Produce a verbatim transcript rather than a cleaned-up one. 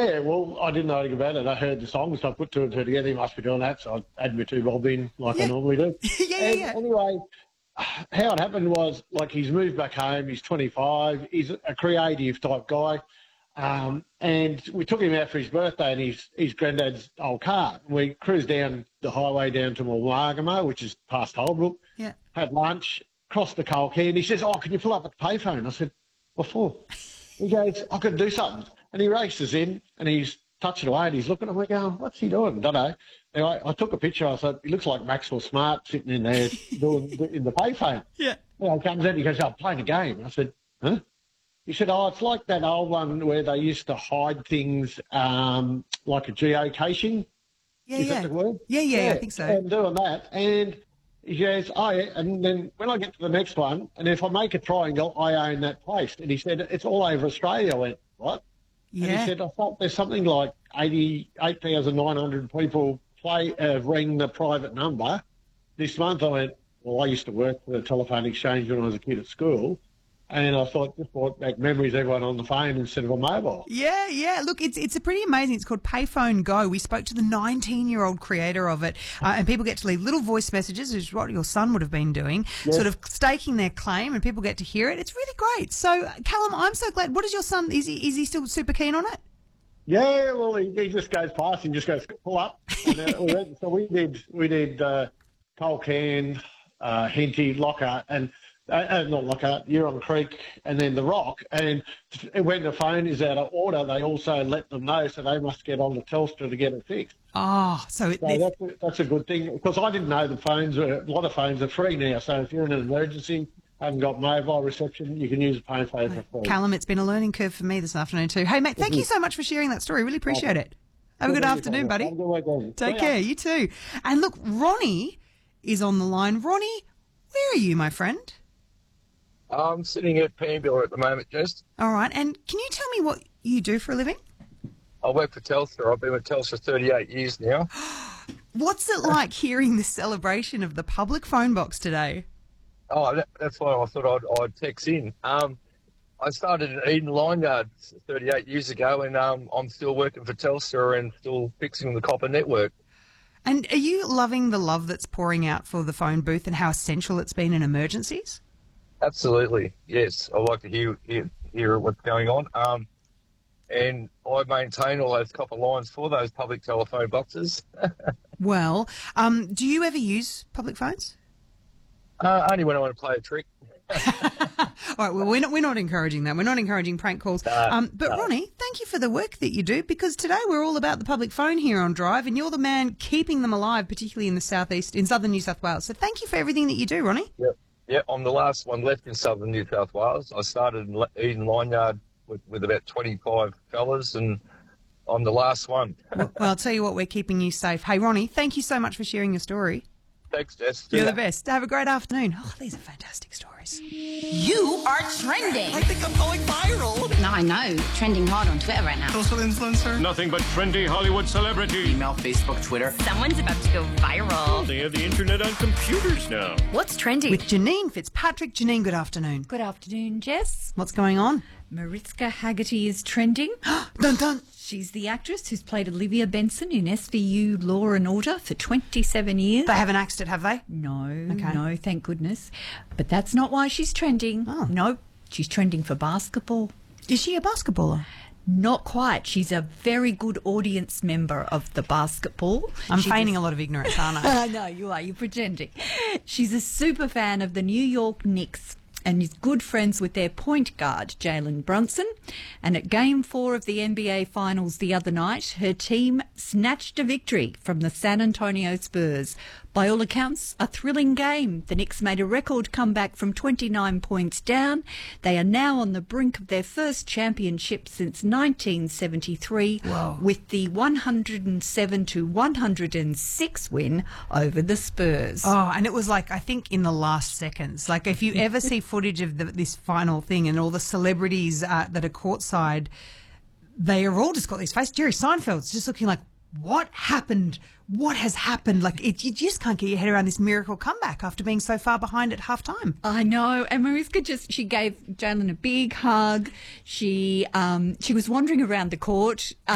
Yeah, well, I didn't know anything about it. I heard the song, so I put two and two together. He must be doing that, so I added my two bob in like Yeah. I normally do. yeah, yeah, And yeah. anyway, how it happened was, like, he's moved back home. He's twenty-five. He's a creative type guy. Um, and we took him out for his birthday in his, his granddad's old car. We cruised down the highway down to Mulmargama, which is past Holbrook, Yeah. had lunch, crossed the coal can. He says, oh, can you pull up at the payphone? I said, what for? He goes, I could do something. And he races in and he's touching away and he's looking at me going, what's he doing? Don't know. Anyway, I took a picture. I said, he looks like Maxwell Smart sitting in there doing in the payphone. Yeah. Well, he comes in, he goes, oh, I'm playing a game. I said, huh? He said, oh, it's like that old one where they used to hide things um, like a geocaching. Yeah, Is yeah. that the word? Yeah, yeah, I think so. And doing that. And he goes, oh, yeah. And then when I get to the next one, and if I make a triangle, I own that place. And he said, it's all over Australia. I went, what? Yeah. And he said, I thought there's something like eighty-eight thousand nine hundred people play uh, ring the private number this month. I went, well, I used to work for the telephone exchange when I was a kid at school. And I thought, just brought back memories, everyone on the phone instead of a mobile. Yeah, yeah. Look, it's it's a pretty amazing. It's called Payphone Go. We spoke to the nineteen-year-old creator of it, uh, and people get to leave little voice messages, which is what your son would have been doing, Yes. sort of staking their claim, and people get to hear it. It's really great. So, Callum, I'm so glad. What is your son? Is he is he still super keen on it? Yeah, well, he, he just goes past and just goes, pull up. And, uh, we went, so we did, we did uh, Colcan, uh, Henty, Lockhart, and uh, uh, not Lockhart, Euron Creek, and then the Rock. And when the phone is out of order, they also let them know, so they must get on the Telstra to get it fixed. Oh, so, it, So that's a, that's a good thing, because I didn't know the phones are, a lot of phones are free now. So if you're in an emergency, haven't got mobile reception, you can use a payphone for free. Callum, it's been a learning curve for me this afternoon too. Hey, mate, thank you so much for sharing that story. Really appreciate it. Have a good afternoon, buddy. Have a good weekend. Take See ya. care. You too. And look, Ronnie is on the line. Ronnie, where are you, my friend? I'm sitting at Pambula at the moment, Jess. All right. And can you tell me what you do for a living? I work for Telstra. I've been with Telstra thirty-eight years now. What's it like hearing the celebration of the public phone box today? Oh, that, that's why I thought I'd, I'd text in. Um, I started at Eden Lineyard thirty-eight years ago, and um, I'm still working for Telstra and still fixing the copper network. And are you loving the love that's pouring out for the phone booth and how essential it's been in emergencies? Absolutely, yes. I like to hear hear, hear what's going on. Um, and I maintain all those copper lines for those public telephone boxes. Well, um, do you ever use public phones? Uh, only when I want to play a trick. All right, well, we're not, we're not encouraging that. We're not encouraging prank calls. No, um, but, no. Ronnie, thank you for the work that you do, because today we're all about the public phone here on Drive, and you're the man keeping them alive, particularly in the southeast, in southern New South Wales. So thank you for everything that you do, Ronnie. Yep. Yeah, I'm the last one left in southern New South Wales. I started in Le- Eden Lineyard with, with about twenty-five fellas, and I'm the last one. Well, I'll tell you what, we're keeping you safe. Hey, Ronnie, thank you so much for sharing your story. Thanks, Jess. You're the best. Have a great afternoon. Oh, these are fantastic stories. You are trending. I think I'm going viral. No, I know. Trending hard on Twitter right now. Social influencer. Nothing but trendy Hollywood celebrity. Email, Facebook, Twitter. Someone's about to go viral. They have the internet on computers now. What's trending? With Janine Fitzpatrick. Janine, good afternoon. Good afternoon, Jess. What's going on? Mariska Haggerty is trending. Dun dun. She's the actress who's played Olivia Benson in S V U Law and Order for twenty-seven years. They haven't axed it, have they? No, Okay. no, thank goodness. But that's not why she's trending. Oh. No, she's trending for basketball. Is she a basketballer? Not quite. She's a very good audience member of the basketball. I'm She feigning just- a lot of ignorance, aren't I? I know, you are. You're pretending. She's a super fan of the New York Knicks and is good friends with their point guard, Jalen Brunson. And at Game four of the N B A Finals the other night, her team snatched a victory from the San Antonio Spurs. By all accounts, a thrilling game. The Knicks made a record comeback from twenty-nine points down. They are now on the brink of their first championship since nineteen seventy-three, Whoa. with the one hundred seven to one hundred six win over the Spurs. Oh, and it was like, I think in the last seconds. Like, if you ever see footage of the, this final thing and all the celebrities uh, that are courtside, they are all just got these faces. Jerry Seinfeld's just looking like, what happened? What has happened? Like, it, you just can't get your head around this miracle comeback after being so far behind at half time. I know. And Mariska just, she gave Jalen a big hug. She, um, she was wandering around the court.